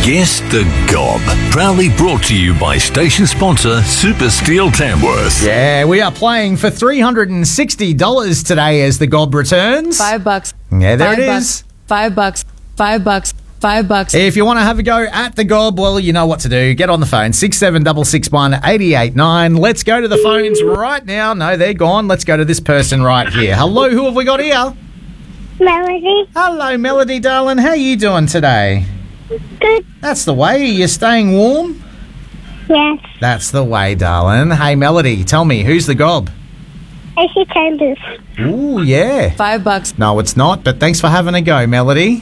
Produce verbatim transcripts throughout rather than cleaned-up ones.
Guess the Gob. Proudly brought to you by station sponsor Super Steel Tamworth. Yeah, we are playing for three hundred sixty dollars today as the Gob returns. Five bucks. Yeah, there Five it bucks. is. Five bucks. Five bucks. Five bucks. If you want to have a go at the Gob, well, you know what to do. Get on the phone, six seven six six one, eight eight nine. Let's go to the phones right now. No, they're gone. Let's go to this person right here. Hello, who have we got here? Melody. Hello, Melody, darling. How are you doing today? Good. That's the way. You're staying warm? Yes. That's the way, darling. Hey, Melody, tell me, who's the Gob? A C Chambers. Ooh, yeah. Five bucks. No, it's not, but thanks for having a go, Melody.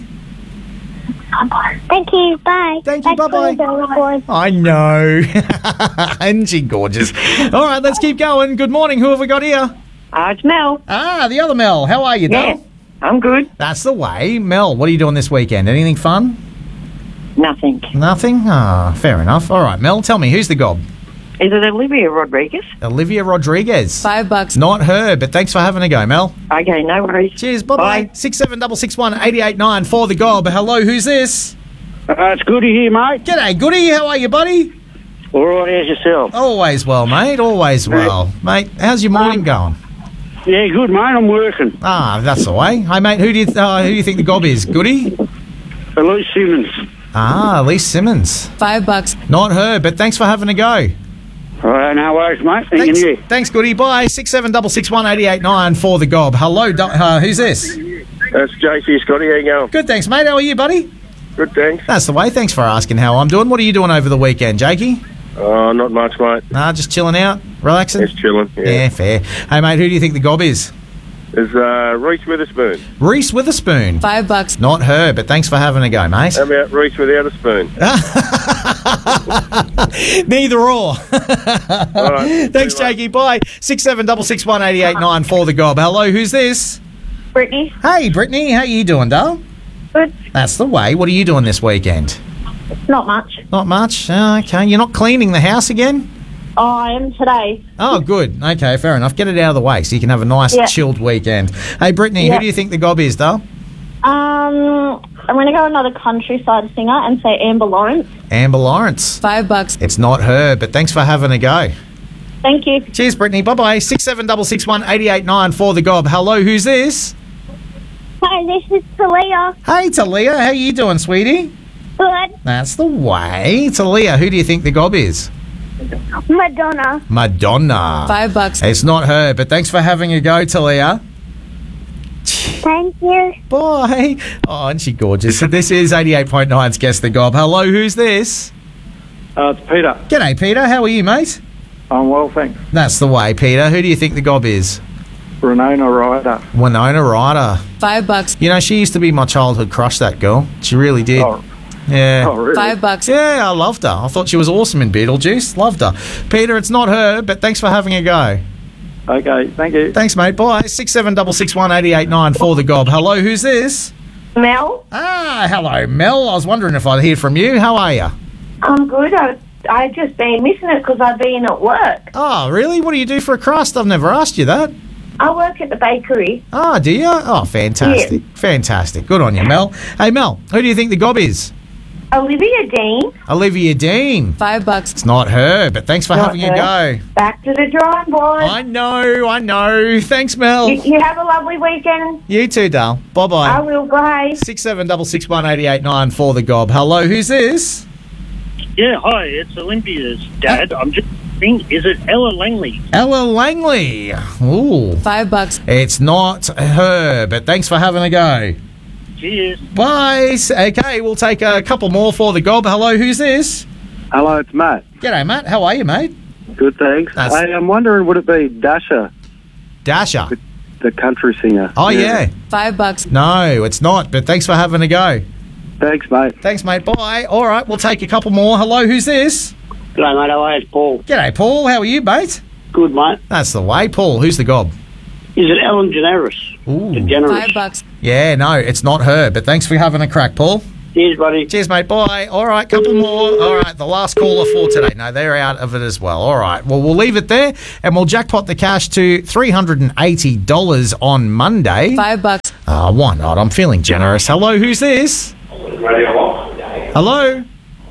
Thank you. Bye. Thank you, Thanks bye-bye. for the reward. I know. Isn't she gorgeous? All right, let's keep going. Good morning. Who have we got here? Uh, it's Mel. Ah, the other Mel. How are you, Yeah, Dale? I'm good. That's the way. Mel, what are you doing this weekend? Anything fun? Nothing. Nothing? Ah, fair enough. All right, Mel, tell me, who's the Gob? Is it Olivia Rodriguez? Olivia Rodriguez. Five bucks. Not her, but thanks for having a go, Mel. Okay, no worries. Cheers, bye-bye. Bye. six seven six six one, eight eight nine for the Gob. Hello, who's this? Uh, it's Goody here, mate. G'day, Goody. How are you, buddy? All right, how's yourself? Always well, mate. Always well. Mate, how's your morning going? Yeah, good, mate. I'm working. Ah, that's the way. Hey, mate, who do you, uh, who do you think the Gob is? Goody? Elise Simmons. Ah, Elise Simmons. Five bucks. Not her, but thanks for having a go. All right, no worries, mate. Thank Thanks, you. thanks Goody. Bye. six seven six six one, eight eight nine for the Gob. Hello, do- uh, who's this? That's J C Scotty. How you going? Good, thanks, mate. How are you, buddy? Good, thanks. That's the way. Thanks for asking how I'm doing. What are you doing over the weekend, Jakey? Oh, not much, mate. Nah, just chilling out, relaxing? Just chilling. Yeah. Yeah, fair. Hey, mate, who do you think the Gob is? There's uh, Reese Witherspoon. Reese Witherspoon. Five bucks. Not her, but thanks for having a go, mate. How about Reese without a spoon? Neither or. All right. Thanks, See you, mate. Jakey. Bye. six seven six six one, eight eight nine for the Gob. Hello, who's this? Brittany. Hey, Brittany. How you doing, darl? Good. That's the way. What are you doing this weekend? Not much. Not much. Oh, okay. You're not cleaning the house again? Oh, I am today. Oh, good. Okay, fair enough. Get it out of the way so you can have a nice, Yeah. chilled weekend. Hey, Brittany, Yeah. who do you think the Gob is, darl? Um, I'm going to go another countryside singer and say Amber Lawrence. Amber Lawrence. Five bucks. It's not her, but thanks for having a go. Thank you. Cheers, Brittany. Bye-bye. six seven six six one, eight eight nine for the Gob. Hello, who's this? Hi, this is Talia. Hey, Talia. How you doing, sweetie? Good. That's the way. Talia, who do you think the Gob is? Madonna. Madonna. Five bucks. It's not her, but thanks for having a go, Talia. Thank you. Bye. Oh, isn't she gorgeous? So this is eighty-eight point nine's Guess the Gob. Hello, who's this? Uh, it's Peter. G'day, Peter. How are you, mate? I'm well, thanks. That's the way, Peter. Who do you think the Gob is? Renona Ryder. Winona Ryder. Five bucks. You know, she used to be my childhood crush, that girl. She really did. Oh, Yeah. oh, really? Five bucks. Yeah, I loved her. I thought she was awesome in Beetlejuice. Loved her. Peter, it's not her, but thanks for having a go. Okay, thank you. Thanks, mate. Bye. six seven six six one, eight eight nine for the Gob. Hello, who's this? Mel. Ah, hello, Mel. I was wondering if I'd hear from you. How are you? I'm good. I I just been missing it because I've been at work. Oh, really? What do you do for a crust? I've never asked you that. I work at the bakery. Oh, do you? Oh, fantastic. Fantastic. Good on you, Mel. Hey, Mel, who do you think the Gob is? Olivia Dean. Olivia Dean. Five bucks. It's not her, but thanks for Not having her. a go. Back to the drawing board. I know, I know. Thanks, Mel. You, you have a lovely weekend. You too, Dal. I Bye-bye. will. Bye. six seven six six one, eight eight nine for the Gob. Hello, who's this? Yeah, hi, it's Olympia's dad. I'm just thinking, is it Ella Langley? Ella Langley. Ooh. Five bucks. It's not her, but thanks for having a go. Cheers. Bye. Okay, we'll take a couple more for the Gob. Hello, who's this? Hello, it's Matt. G'day, Matt. How are you, mate? Good, thanks. That's- Hey, I'm wondering, would it be Dasha, Dasher. the country singer? Oh, yeah. Five bucks. No, it's not, but thanks for having a go. Thanks, mate. Thanks, mate. Bye. All right, we'll take a couple more. Hello, who's this? G'day, mate. How are you? Paul. G'day, Paul. How are you, mate? Good, mate. That's the way. Paul, who's the Gob? Is it Ellen DeGeneres? Ooh. DeGeneres. Five bucks. Yeah, no, it's not her, but thanks for having a crack, Paul. Cheers, buddy. Cheers, mate. Bye. All right, couple more. All right, the last caller for today. No, they're out of it as well. All right. Well, we'll leave it there, and we'll jackpot the cash to three hundred eighty dollars on Monday. Five bucks. Ah, why not? I'm feeling generous. Hello, who's this? Hello?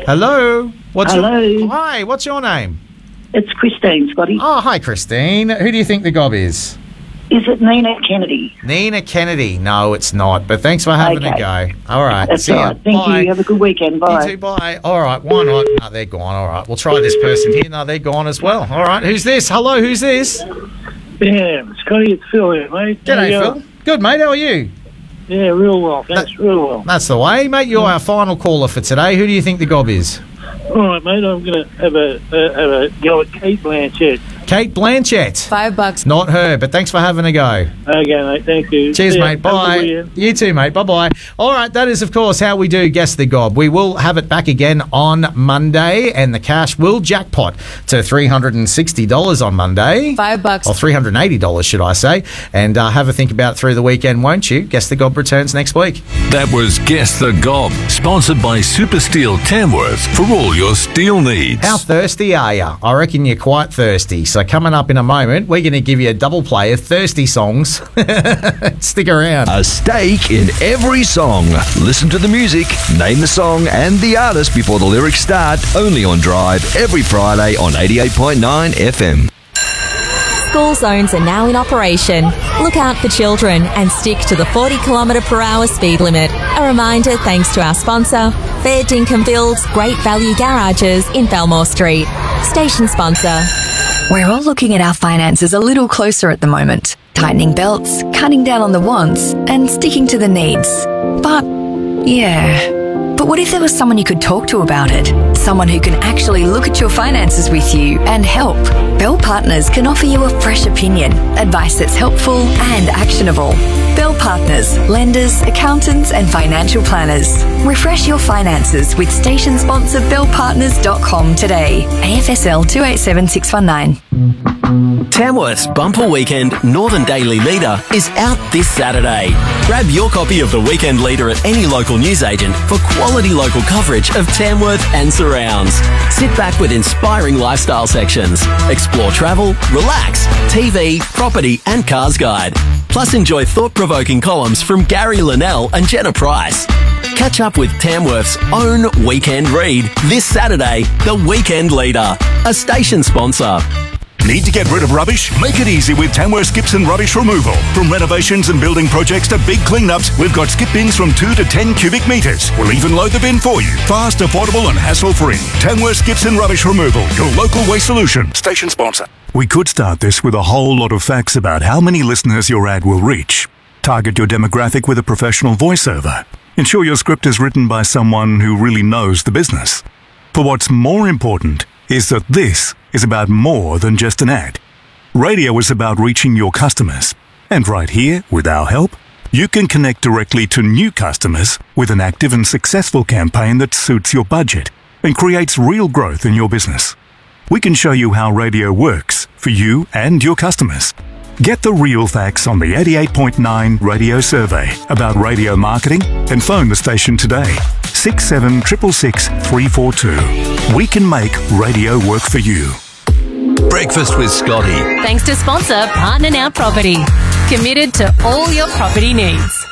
Hello. What's Hello. Your, hi. What's your name? It's Christine, Scotty. Oh, hi, Christine. Who do you think the gob is? Is it Nina Kennedy? Nina Kennedy. No, it's not. But thanks for having Okay. a go. All right. That's See all ya. right. Thank Bye. you. Have a good weekend. Bye. You too, bye. All right, why not? No, they're gone. All right, we'll try this person here. No, they're gone as well. All right, who's this? Hello, who's this? Yeah, Scotty, it's Phil here, mate. G'day, How you Phil. Good, mate. How are you? Yeah, real well. Thanks, real well. That's the way, mate. You're our final caller for today. Who do you think the gob is? All right, mate, I'm going to have a, uh, have a go at Kate Blanchett. Kate Blanchett. Five bucks. Not her, but thanks for having a go. Okay, mate, thank you. Cheers, See ya. mate. Have a good Bye. weekend. You too, mate. Bye-bye. All right, that is, of course, how we do Guess the Gob. We will have it back again on Monday, and the cash will jackpot to three hundred sixty dollars on Monday. Five bucks. Or three hundred eighty dollars, should I say. And uh, have a think about it through the weekend, won't you? Guess the Gob returns next week. That was Guess the Gob, sponsored by Super Steel Tamworth for all your steel needs. How thirsty are you? I reckon you're quite thirsty. So coming up in a moment, we're going to give you a double play of thirsty songs. Stick around. A stake in every song. Listen to the music, name the song and the artist before the lyrics start. Only on Drive every Friday on eighty-eight point nine F M. School zones are now in operation. Look out for children and stick to the forty kilometre per hour speed limit. A reminder thanks to our sponsor, Fair Dinkum Builds Great Value Garages in Belmore Street. Station sponsor. We're all looking at our finances a little closer at the moment. Tightening belts, cutting down on the wants, and sticking to the needs. But, yeah... But what if there was someone you could talk to about it? Someone who can actually look at your finances with you and help. Bell Partners can offer you a fresh opinion, advice that's helpful and actionable. Bell Partners, lenders, accountants and financial planners. Refresh your finances with station sponsor bell partners dot com today. A F S L two eight seven six one nine. Tamworth's Bumper Weekend Northern Daily Leader is out this Saturday. Grab your copy of the Weekend Leader at any local newsagent for quality local coverage of Tamworth and surrounds. Sit back with inspiring lifestyle sections. Explore travel, relax, T V, property and cars guide. Plus enjoy thought-provoking columns from Gary Linnell and Jenna Price. Catch up with Tamworth's own Weekend Read this Saturday, The Weekend Leader, a station sponsor. Need to get rid of rubbish? Make it easy with Tamworth Skips and Rubbish Removal. From renovations and building projects to big cleanups, we've got skip bins from two to ten cubic metres. We'll even load the bin for you. Fast, affordable and hassle-free. Tamworth Skips and Rubbish Removal, your local waste solution. Station sponsor. We could start this with a whole lot of facts about how many listeners your ad will reach. Target your demographic with a professional voiceover. Ensure your script is written by someone who really knows the business. But what's more important is that this is about more than just an ad. Radio is about reaching your customers. And right here, with our help, you can connect directly to new customers with an active and successful campaign that suits your budget and creates real growth in your business. We can show you how radio works for you and your customers. Get the real facts on the eighty-eight point nine radio survey about radio marketing and phone the station today. six seven six six six three four two. We can make radio work for you. Breakfast with Scotty. Thanks to sponsor Partner Now Property. Committed to all your property needs.